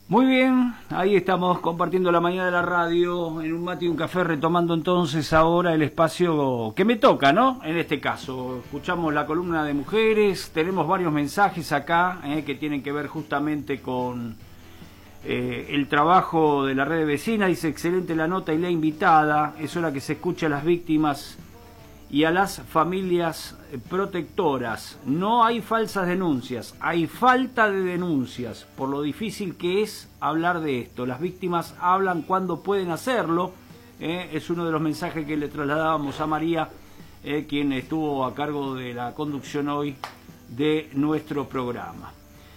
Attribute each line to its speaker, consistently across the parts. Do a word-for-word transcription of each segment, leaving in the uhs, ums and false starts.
Speaker 1: Muy bien, ahí estamos compartiendo la mañana de la radio en un mate y un café, retomando entonces ahora el espacio que me toca, ¿no? En este caso, escuchamos la columna de mujeres, tenemos varios mensajes acá eh, que tienen que ver justamente con eh, el trabajo de la red de vecinas. Dice, excelente la nota y la invitada, es hora que se escuche a las víctimas y a las familias protectoras. No hay falsas denuncias, hay falta de denuncias, por lo difícil que es hablar de esto. Las víctimas hablan cuando pueden hacerlo, eh, es uno de los mensajes que le trasladábamos a María, eh, quien estuvo a cargo de la conducción hoy de nuestro programa.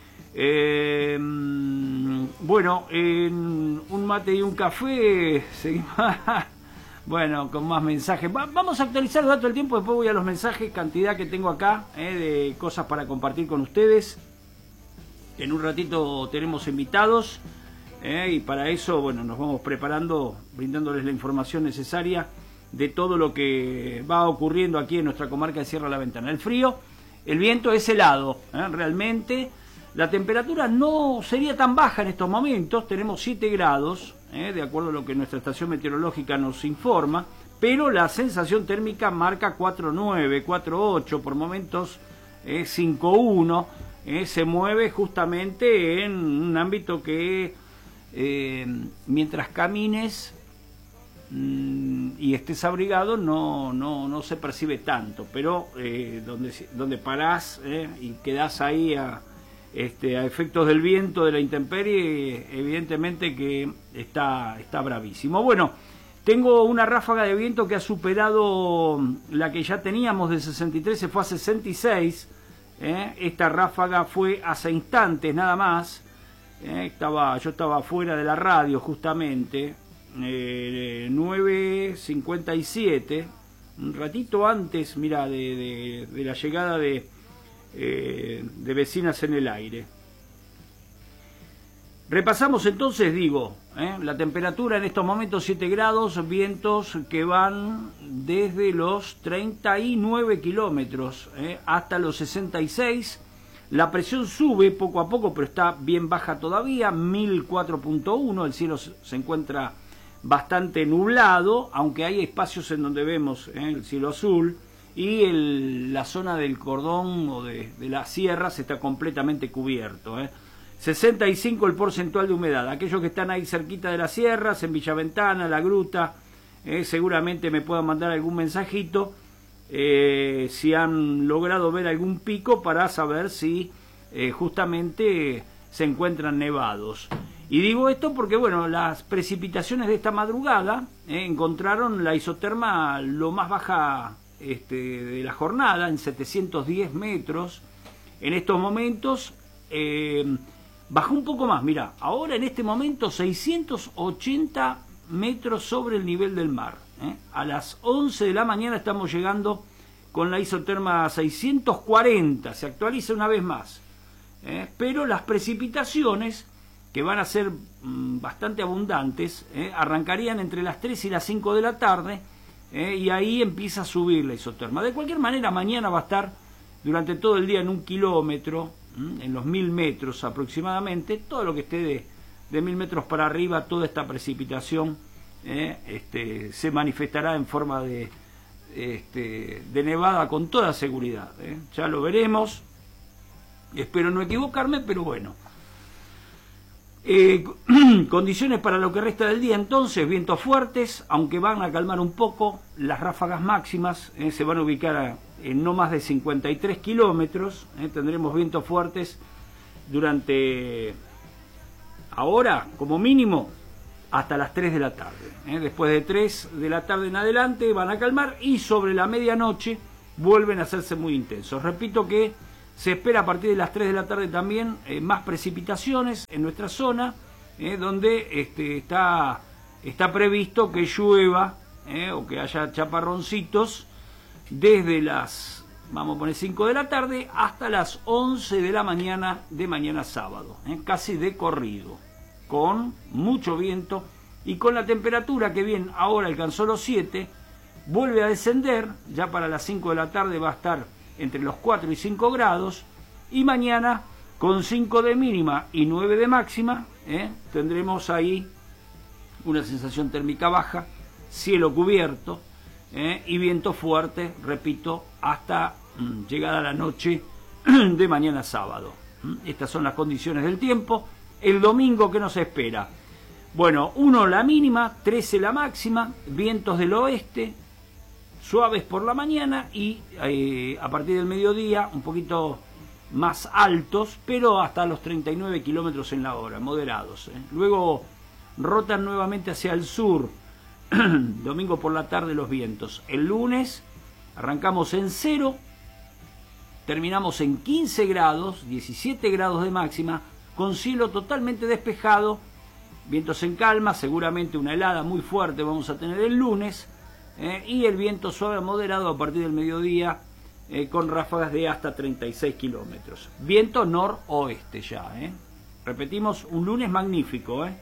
Speaker 1: Eh, bueno, en un mate y un café seguimos... Bueno, con más mensajes. Va, vamos a actualizar los datos del tiempo, después voy a los mensajes, cantidad que tengo acá, eh, de cosas para compartir con ustedes. En un ratito tenemos invitados, eh, y para eso, bueno, nos vamos preparando, brindándoles la información necesaria de todo lo que va ocurriendo aquí en nuestra comarca de Sierra La Ventana. El frío, el viento es helado, eh, realmente. La temperatura no sería tan baja en estos momentos, tenemos siete grados, eh, de acuerdo a lo que nuestra estación meteorológica nos informa, pero la sensación térmica marca cuatro nueve, cuatro ocho, por momentos eh, cinco uno, eh, se mueve justamente en un ámbito que eh, mientras camines mmm, y estés abrigado no, no, no se percibe tanto, pero eh, donde, donde parás eh, y quedás ahí a... Este, a efectos del viento, de la intemperie, evidentemente que está, está bravísimo. Bueno, tengo una ráfaga de viento que ha superado la que ya teníamos de sesenta y tres, se fue a sesenta y seis. ¿eh? Esta ráfaga fue hace instantes nada más. ¿eh? Estaba, yo estaba fuera de la radio justamente, eh, nueve cincuenta y siete, un ratito antes, mira, de, de, de la llegada de... Eh, de vecinas en el aire. Repasamos entonces, digo, ¿eh? la temperatura en estos momentos siete grados, vientos que van desde los treinta y nueve kilómetros ¿eh? hasta los sesenta y seis. La presión sube poco a poco, pero está bien baja todavía, mil cuatro punto uno. El cielo se encuentra bastante nublado, aunque hay espacios en donde vemos ¿eh? el cielo azul. Y el, la zona del cordón o de, de las sierras está completamente cubierto. ¿eh? sesenta y cinco el porcentual de humedad. Aquellos que están ahí cerquita de las sierras, en Villaventana, La Gruta, eh, seguramente me puedan mandar algún mensajito eh, si han logrado ver algún pico para saber si eh, justamente se encuentran nevados. Y digo esto porque, bueno, las precipitaciones de esta madrugada eh, encontraron la isoterma lo más baja Este, de la jornada, en setecientos diez metros. En estos momentos eh, bajó un poco más, mira, ahora en este momento seiscientos ochenta metros sobre el nivel del mar. ¿eh? A las once de la mañana estamos llegando con la isoterma a seiscientos cuarenta, se actualiza una vez más. ¿eh? Pero las precipitaciones, que van a ser mmm, bastante abundantes, ¿eh? arrancarían entre las tres y las cinco de la tarde. Eh, y ahí empieza a subir la isoterma. De cualquier manera, mañana va a estar durante todo el día en un kilómetro, ¿m? en los mil metros aproximadamente. Todo lo que esté de, de mil metros para arriba, toda esta precipitación eh, este, se manifestará en forma de, este, de nevada con toda seguridad. ¿eh? Ya lo veremos. Espero no equivocarme, pero bueno. Eh, condiciones para lo que resta del día entonces, vientos fuertes, aunque van a calmar un poco. Las ráfagas máximas eh, se van a ubicar a, en no más de cincuenta y tres kilómetros. eh, tendremos vientos fuertes durante ahora como mínimo hasta las tres de la tarde. eh, después de tres de la tarde en adelante van a calmar y sobre la medianoche vuelven a hacerse muy intensos. Repito que se espera a partir de las tres de la tarde también eh, más precipitaciones en nuestra zona, eh, donde este, está, está previsto que llueva eh, o que haya chaparroncitos desde las, vamos a poner cinco de la tarde, hasta las once de la mañana de mañana sábado, eh, casi de corrido, con mucho viento y con la temperatura que bien ahora alcanzó los siete, vuelve a descender, ya para las cinco de la tarde va a estar entre los cuatro y cinco grados, y mañana Con cinco de mínima y nueve de máxima, ¿eh? tendremos ahí una sensación térmica baja, cielo cubierto, ¿eh? y viento fuerte, repito, hasta mm, llegada la noche de mañana sábado. Estas son las condiciones del tiempo. El domingo, ¿qué nos espera? Bueno, uno la mínima, trece la máxima, vientos del oeste, suaves por la mañana y eh, a partir del mediodía un poquito más altos, pero hasta los treinta y nueve kilómetros en la hora, moderados. ¿eh? Luego rotan nuevamente hacia el sur, domingo por la tarde los vientos. El lunes arrancamos en cero, terminamos en quince grados, diecisiete grados de máxima, con cielo totalmente despejado, vientos en calma, seguramente una helada muy fuerte vamos a tener el lunes, eh, y el viento suave moderado a partir del mediodía, eh, con ráfagas de hasta treinta y seis kilómetros. Viento noroeste ya, ¿eh? Repetimos, un lunes magnífico, ¿eh?